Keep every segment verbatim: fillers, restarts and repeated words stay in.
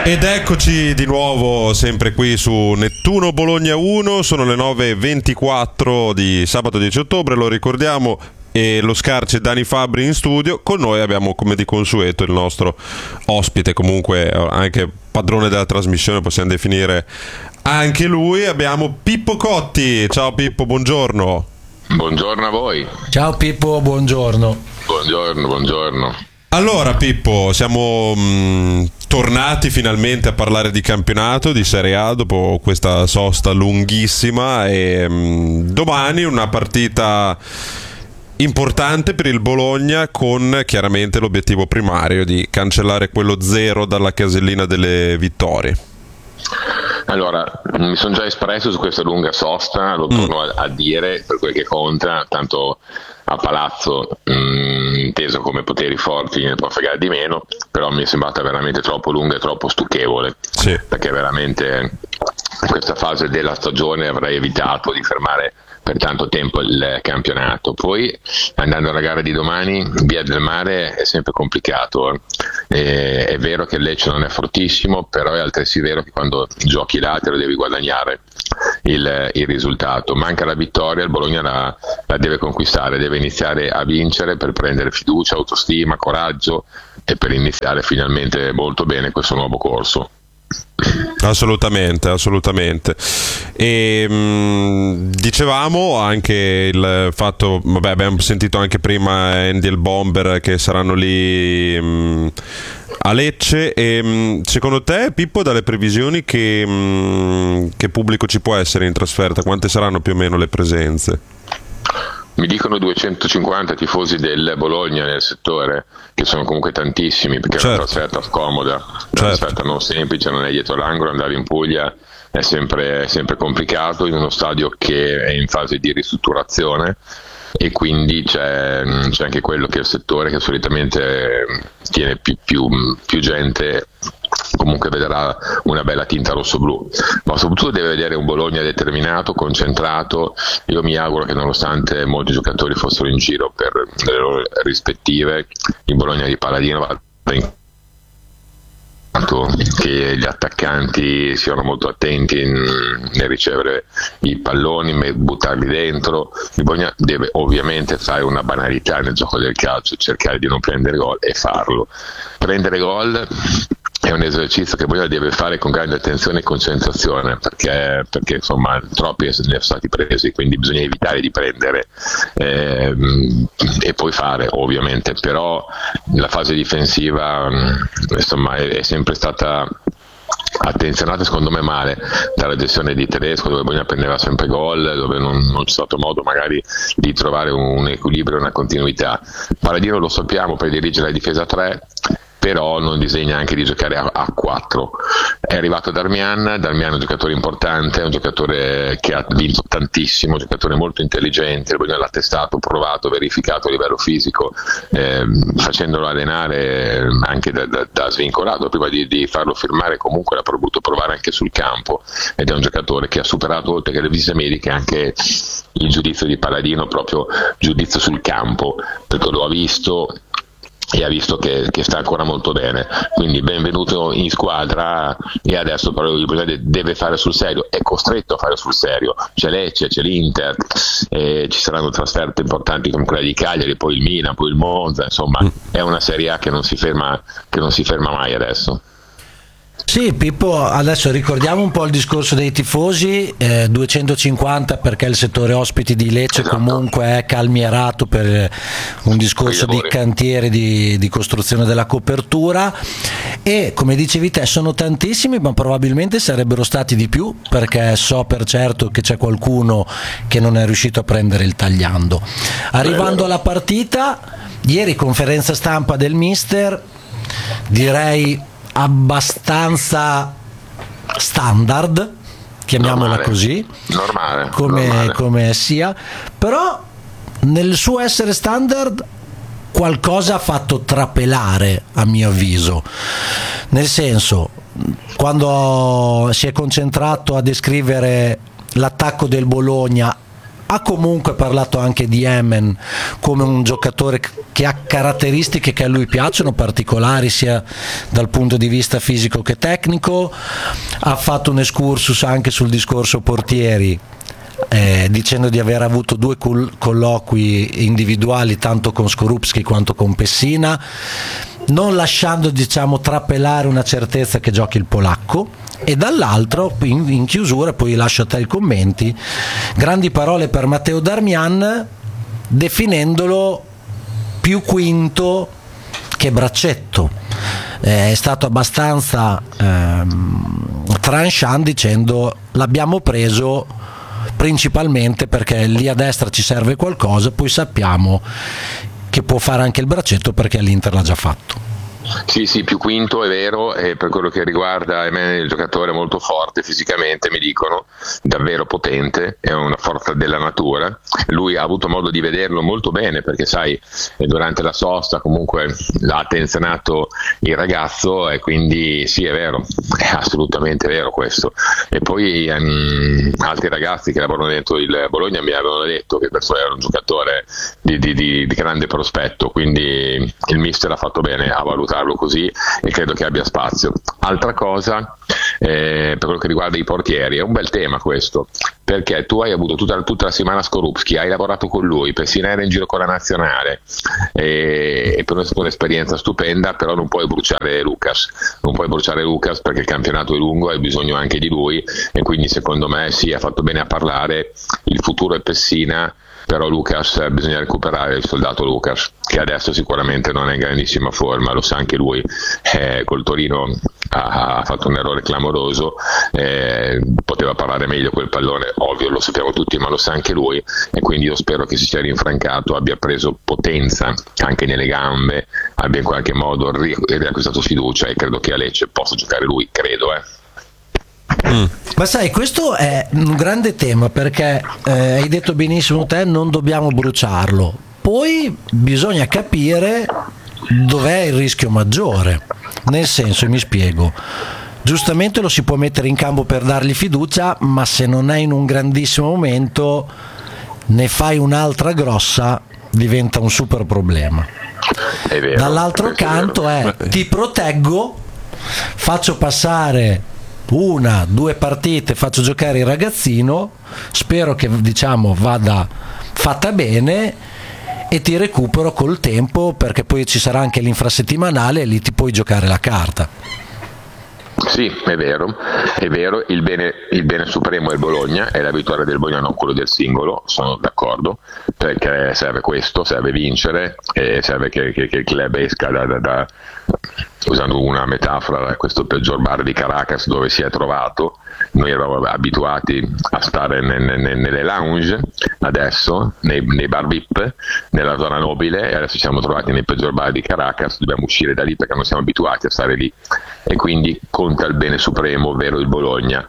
Ed eccoci di nuovo sempre qui su Nettuno Bologna uno, sono le nove e ventiquattro di sabato dieci ottobre, lo ricordiamo, e lo Scarci e Dani Fabbri in studio. Con noi abbiamo, come di consueto, il nostro ospite, comunque anche padrone della trasmissione, possiamo definire anche lui. Abbiamo Pippo Cotti. Ciao Pippo, buongiorno. Buongiorno a voi. Ciao Pippo, buongiorno. Buongiorno, buongiorno. Allora Pippo, siamo mh, tornati finalmente a parlare di campionato, di Serie A dopo questa sosta lunghissima e mh, domani una partita importante per il Bologna, con chiaramente l'obiettivo primario di cancellare quello zero dalla casellina delle vittorie. Allora, mi sono già espresso su questa lunga sosta, lo torno mm. a, a dire per quel che conta, tanto a Palazzo, mh, inteso come poteri forti, ne può fregare di meno, però mi è sembrata veramente troppo lunga e troppo stucchevole, sì. Perché veramente in questa fase della stagione avrei evitato di fermare per tanto tempo il campionato. Poi andando alla gara di domani, Via del Mare è sempre complicato, eh. E, è vero che il Lecce non è fortissimo, però è altresì vero che quando giochi là te lo devi guadagnare il, il risultato. Manca la vittoria, il Bologna la, la deve conquistare, deve iniziare a vincere per prendere fiducia, autostima, coraggio e per iniziare finalmente molto bene questo nuovo corso. Assolutamente, assolutamente. E mh, dicevamo anche il fatto, vabbè, abbiamo sentito anche prima Andy e il Bomber che saranno lì mh, a Lecce. E mh, secondo te, Pippo, dalle previsioni, che, mh, che pubblico ci può essere in trasferta? Quante saranno più o meno le presenze? Mi dicono duecentocinquanta tifosi del Bologna nel settore, che sono comunque tantissimi, perché certo. È una trasferta scomoda, una certo. trasferta non semplice, non è dietro l'angolo, andare in Puglia è sempre, è sempre complicato, in uno stadio che è in fase di ristrutturazione, e quindi c'è, c'è anche quello che è il settore che solitamente tiene più, più, più gente, comunque vedrà una bella tinta rosso-blu, ma soprattutto deve vedere un Bologna determinato, concentrato. Io mi auguro che, nonostante molti giocatori fossero in giro per le loro rispettive, il Bologna di Paladino vada in che gli attaccanti siano molto attenti nel ricevere i palloni, buttarli dentro. Il Bologna deve ovviamente fare una banalità nel gioco del calcio, cercare di non prendere gol e farlo. Prendere gol è un esercizio che Bologna deve fare con grande attenzione e concentrazione, perché, perché insomma troppi ne sono stati presi, quindi bisogna evitare di prendere eh, e poi fare, ovviamente. Però la fase difensiva insomma è, è sempre stata attenzionata, secondo me male, dalla gestione di Tedesco, dove Bologna prendeva sempre gol, dove non, non c'è stato modo magari di trovare un equilibrio e una continuità. Paladino, lo sappiamo, predilige la difesa a tre, però non disegna anche di giocare a, a quattro. È arrivato Darmian, Darmian è un giocatore importante, è un giocatore che ha vinto tantissimo, un giocatore molto intelligente, il Bologna l'ha testato, provato, verificato a livello fisico, eh, facendolo allenare anche da, da, da svincolato. Prima di, di farlo firmare comunque l'ha voluto provare anche sul campo, ed è un giocatore che ha superato, oltre che le visite mediche, anche il giudizio di Paladino, proprio giudizio sul campo, perché lo ha visto e ha visto che, che sta ancora molto bene. Quindi benvenuto in squadra, e adesso però il Bologna deve fare sul serio, è costretto a fare sul serio. C'è Lecce, c'è l'Inter, eh, ci saranno trasferte importanti come quella di Cagliari, poi il Milan, poi il Monza, insomma è una Serie A che non si ferma, che non si ferma mai adesso. Sì, Pippo, adesso ricordiamo un po' il discorso dei tifosi, eh, duecentocinquanta perché il settore ospiti di Lecce esatto. comunque è calmierato per un discorso di cantiere di, di costruzione della copertura, e come dicevi te sono tantissimi, ma probabilmente sarebbero stati di più, perché so per certo che c'è qualcuno che non è riuscito a prendere il tagliando. Arrivando alla partita, ieri conferenza stampa del mister, direi abbastanza standard, chiamiamola normale, così, normale, come, normale. come sia, però nel suo essere standard qualcosa ha fatto trapelare, a mio avviso, nel senso, quando si è concentrato a descrivere l'attacco del Bologna ha comunque parlato anche di Emmen come un giocatore che ha caratteristiche che a lui piacciono, particolari sia dal punto di vista fisico che tecnico. Ha fatto un excursus anche sul discorso portieri, eh, dicendo di aver avuto due colloqui individuali tanto con Skorupski quanto con Pessina, non lasciando, diciamo, trapelare una certezza che giochi il polacco. E dall'altro, in, in chiusura, poi lascio a te i commenti, grandi parole per Matteo Darmian, definendolo più quinto che braccetto. Eh, è stato abbastanza ehm, tranchant, dicendo l'abbiamo preso principalmente perché lì a destra ci serve qualcosa, poi sappiamo che può fare anche il braccetto perché l'Inter l'ha già fatto. Sì, sì, più quinto è vero, e per quello che riguarda me, il giocatore è molto forte fisicamente, mi dicono, davvero potente, è una forza della natura. Lui ha avuto modo di vederlo molto bene perché, sai, durante la sosta comunque l'ha attenzionato il ragazzo, e quindi sì, è vero, è assolutamente vero questo. E poi um, altri ragazzi che lavorano dentro il Bologna mi avevano detto che questo era un giocatore di, di, di, di grande prospetto, quindi il mister ha fatto bene a valutare così, e credo che abbia spazio. Altra cosa, eh, per quello che riguarda i portieri, è un bel tema questo, perché tu hai avuto tutta, tutta la settimana Skorupski, hai lavorato con lui, Pessina era in giro con la nazionale, e, e per un'esperienza stupenda, però non puoi bruciare Lucas, non puoi bruciare Lucas perché il campionato è lungo, hai bisogno anche di lui, e quindi secondo me sì, ha fatto bene a parlare, il futuro è Pessina, però Lucas, bisogna recuperare il soldato Lucas, che adesso sicuramente non è in grandissima forma, lo sa anche lui, eh, col Torino ha, ha fatto un errore clamoroso, eh, poteva parare meglio quel pallone, ovvio, lo sappiamo tutti, ma lo sa anche lui, e quindi io spero che si sia rinfrancato, abbia preso potenza anche nelle gambe, abbia in qualche modo riacquistato fiducia, e credo che a Lecce possa giocare lui, credo, eh. Mm. Ma sai, questo è un grande tema, perché eh, hai detto benissimo te, non dobbiamo bruciarlo, poi bisogna capire dov'è il rischio maggiore, nel senso, mi spiego, giustamente lo si può mettere in campo per dargli fiducia, ma se non è in un grandissimo momento, ne fai un'altra grossa, diventa un super problema. È vero, dall'altro canto è, è ti proteggo, faccio passare una, due partite, faccio giocare il ragazzino, spero che, diciamo, vada fatta bene, e ti recupero col tempo, perché poi ci sarà anche l'infrasettimanale e lì ti puoi giocare la carta. Sì, è vero, è vero, il bene, il bene supremo è il Bologna, è la vittoria del Bologna, non quello del singolo, sono d'accordo, perché serve questo, serve vincere, e serve che, che, che il club esca da, da, da, usando una metafora, da questo peggior bar di Caracas dove si è trovato. Noi eravamo abituati a stare ne, ne, nelle lounge, adesso nei, nei bar V I P, nella zona nobile, e adesso siamo trovati nei peggior bar di Caracas, dobbiamo uscire da lì perché non siamo abituati a stare lì, e quindi conta il bene supremo, ovvero il Bologna.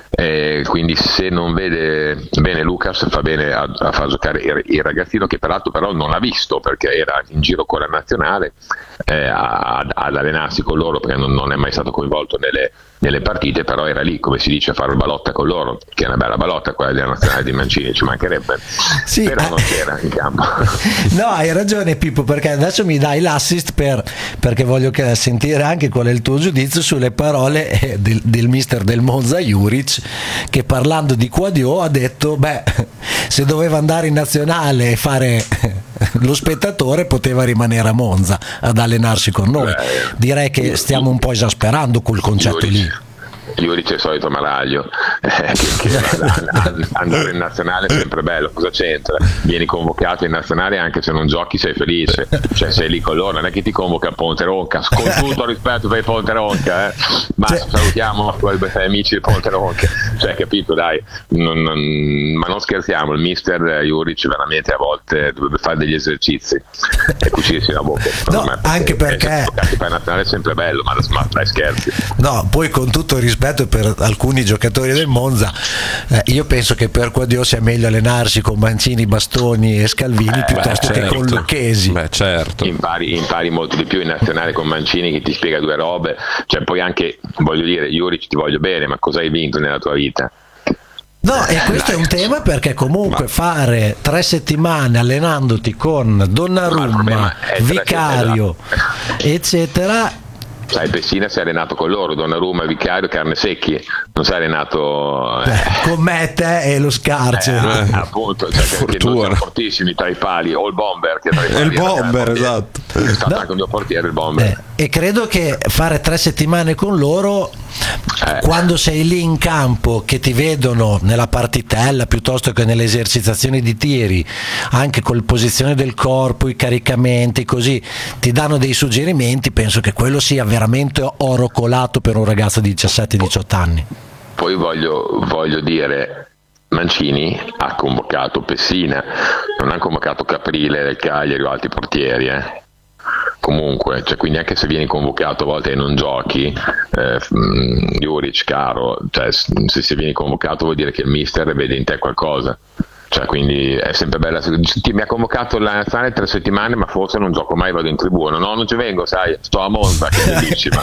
Eh, quindi se non vede bene Lucas, fa bene a, a far giocare il, il ragazzino, che peraltro però non l'ha visto perché era in giro con la nazionale, eh, ad, ad allenarsi con loro, perché non, non è mai stato coinvolto nelle, nelle partite, però era lì, come si dice, a fare balotta con loro, che è una bella balotta quella della nazionale di Mancini, ci mancherebbe, sì, però eh, non c'era in campo. No, hai ragione Pippo, perché adesso mi dai l'assist per, perché voglio sentire anche qual è il tuo giudizio sulle parole del, del mister del Monza Juric, che parlando di Quadio ha detto, beh, se doveva andare in nazionale e fare lo spettatore poteva rimanere a Monza ad allenarsi con noi. Beh, direi che stiamo un po' esasperando quel concetto lì. Juric è il solito malaglio, eh, che, che andare in nazionale è sempre bello, cosa c'entra? Vieni convocato in nazionale anche se non giochi, sei felice, cioè sei lì con loro, non è che ti convoca a Ponte Ronca, con tutto rispetto per Ponte Ronca, eh. Ma cioè, salutiamo i tuoi amici di Ponte Ronca, cioè, capito, dai, non, non, ma non scherziamo, il mister Juric veramente a volte dovrebbe fare degli esercizi e cucirsi la bocca, no, me, anche perché per nazionale è sempre bello, ma, ma dai, scherzi. No, poi con tutto il rispetto per alcuni giocatori del Monza, eh, io penso che per Quadio sia meglio allenarsi con Mancini, Bastoni e Scalvini eh, piuttosto beh, certo. che con Lucchesi. Beh, certo. impari, impari molto di più in nazionale con Mancini, che ti spiega due robe, cioè poi anche, voglio dire, Juric ti voglio bene, ma cosa hai vinto nella tua vita? No, e questo è un tema perché comunque Ma... fare tre settimane allenandoti con Donnarumma, Vicario, eccetera. Sai, Pessina si è allenato con loro, Donnarumma, Vicario, Carnesecchi, non si è allenato eh, con me, te e lo Scarce. Eh, eh, appunto, cioè, che, che sono fortissimi tra i pali, o il bomber che tra i pali. Il bomber, esatto. È stato no. anche un mio portiere, il bomber. Eh, e credo che fare tre settimane con loro, eh. quando sei lì in campo, che ti vedono nella partitella piuttosto che nelle esercitazioni di tiri, anche con la posizione del corpo, i caricamenti, così ti danno dei suggerimenti, penso che quello sia veramente oro colato per un ragazzo di diciassette diciotto anni. Poi voglio, voglio dire, Mancini ha convocato Pessina, non ha convocato Caprile del Cagliari o altri portieri, eh. Comunque, cioè, quindi anche se vieni convocato a volte e non giochi, eh, Juric, Caro, cioè, se, se vieni convocato vuol dire che il mister vede in te qualcosa. Cioè, quindi è sempre bella. Mi ha convocato la nazionale tre settimane, ma forse non gioco mai, vado in tribuna. No, non ci vengo, sai, sto a Monza, che mi dici? Ma...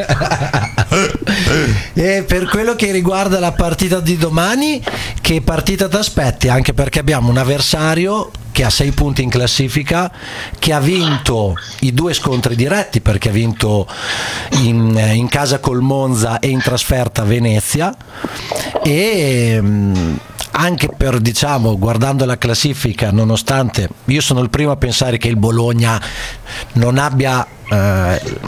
E per quello che riguarda la partita di domani, che partita ti aspetti? Anche perché abbiamo un avversario che ha sei punti in classifica, che ha vinto i due scontri diretti, perché ha vinto in, in casa col Monza e in trasferta a Venezia, e anche per, diciamo, guardando la classifica, nonostante io sono il primo a pensare che il Bologna non abbia eh,